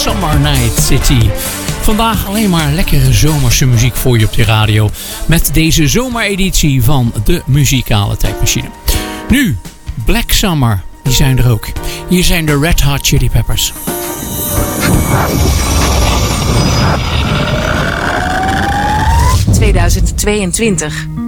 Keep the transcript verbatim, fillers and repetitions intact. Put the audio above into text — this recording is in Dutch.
Summer Night City. Vandaag alleen maar lekkere zomerse muziek voor je op de radio. Met deze zomereditie van de muzikale tijdmachine. Nu, Black Summer, die zijn er ook. Hier zijn de Red Hot Chili Peppers. tweeduizend tweeëntwintig